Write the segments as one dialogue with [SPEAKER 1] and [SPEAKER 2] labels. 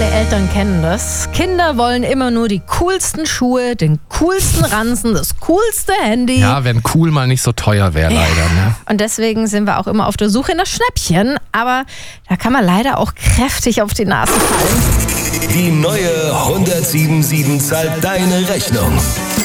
[SPEAKER 1] Alle Eltern kennen das. Kinder wollen immer nur die coolsten Schuhe, den coolsten Ranzen, das coolste Handy.
[SPEAKER 2] Ja, wenn cool mal nicht so teuer wäre, leider. Ne?
[SPEAKER 1] Und deswegen sind wir auch immer auf der Suche nach Schnäppchen. Aber da kann man leider auch kräftig auf die Nase fallen.
[SPEAKER 3] Die neue 177 zahlt deine Rechnung.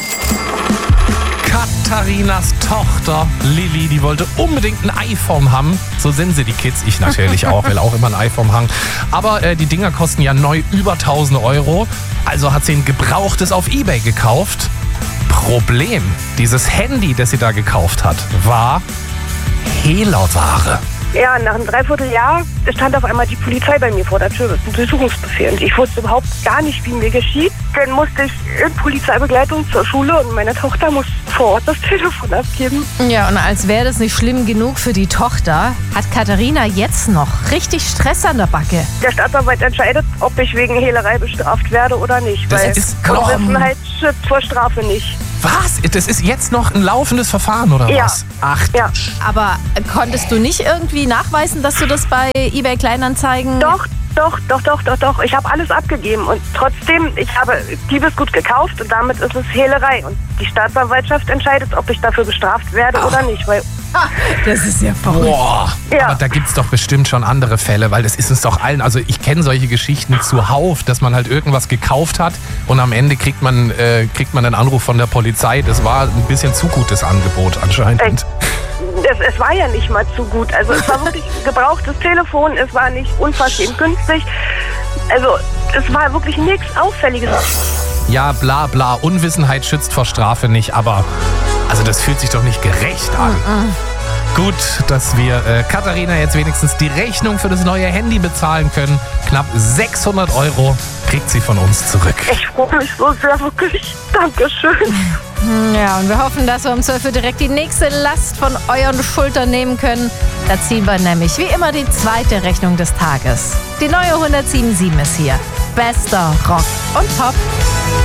[SPEAKER 2] Katharinas Tochter Lilly, die wollte unbedingt ein iPhone haben. So sind sie, die Kids. Ich natürlich auch, will auch immer ein iPhone haben. Aber die Dinger kosten ja neu über 1.000 Euro. Also hat sie ein gebrauchtes auf eBay gekauft. Problem, dieses Handy, das sie da gekauft hat, war Hehlerware.
[SPEAKER 4] Ja, nach einem Dreivierteljahr stand auf einmal die Polizei bei mir vor der Tür mit einem Durchsuchungsbefehl. Und ich wusste überhaupt gar nicht, wie mir geschieht. Dann musste ich in Polizeibegleitung zur Schule und meine Tochter muss vor Ort das Telefon abgeben.
[SPEAKER 1] Ja, und als wäre das nicht schlimm genug für die Tochter, hat Katharina jetzt noch richtig Stress an der Backe.
[SPEAKER 4] Der Staatsanwalt entscheidet, ob ich wegen Hehlerei bestraft werde oder nicht.
[SPEAKER 2] Das
[SPEAKER 4] weil
[SPEAKER 2] ist
[SPEAKER 4] Unwissenheit schützt vor Strafe nicht.
[SPEAKER 2] Was? Das ist jetzt noch ein laufendes Verfahren, oder
[SPEAKER 4] Ja.
[SPEAKER 2] was? Ach,
[SPEAKER 4] Ja.
[SPEAKER 1] Aber konntest du nicht irgendwie nachweisen, dass du das bei eBay Kleinanzeigen...
[SPEAKER 4] Doch. Ich habe alles abgegeben und trotzdem, ich habe Diebesgut gekauft und damit ist es Hehlerei. Und die Staatsanwaltschaft entscheidet, ob ich dafür bestraft werde oder nicht. Weil,
[SPEAKER 1] Das ist ja verrückt.
[SPEAKER 2] boah.
[SPEAKER 4] Ja.
[SPEAKER 2] Aber da gibt's doch bestimmt schon andere Fälle, weil das ist uns doch allen, also ich kenne solche Geschichten zuhauf, dass man halt irgendwas gekauft hat und am Ende kriegt man einen Anruf von der Polizei. Das war ein bisschen zu gutes Angebot anscheinend.
[SPEAKER 4] es war ja nicht mal zu gut. Also es war wirklich gebrauchtes Telefon, es war nicht unverschämt günstig. Also es war wirklich nichts Auffälliges.
[SPEAKER 2] Ja, bla bla, Unwissenheit schützt vor Strafe nicht, aber also das fühlt sich doch nicht gerecht an. Gut, dass wir Katharina jetzt wenigstens die Rechnung für das neue Handy bezahlen können. Knapp 600 Euro kriegt sie von uns zurück.
[SPEAKER 4] Ich freue mich so sehr, wirklich. Dankeschön.
[SPEAKER 1] Ja, und wir hoffen, dass wir um 12 Uhr direkt die nächste Last von euren Schultern nehmen können. Da ziehen wir nämlich wie immer die zweite Rechnung des Tages. Die neue 177 ist hier. Bester Rock und Pop.